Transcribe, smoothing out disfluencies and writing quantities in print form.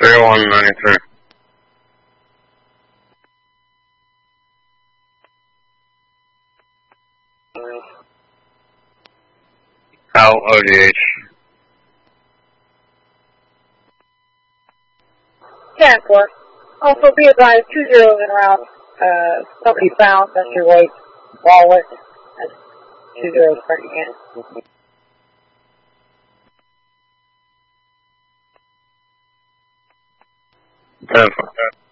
3193. How ODH? 10-4. Also be advised, 2 zeros en route. Somebody found Mr. White's wallet. That's 2 zeros parking in. 10-4.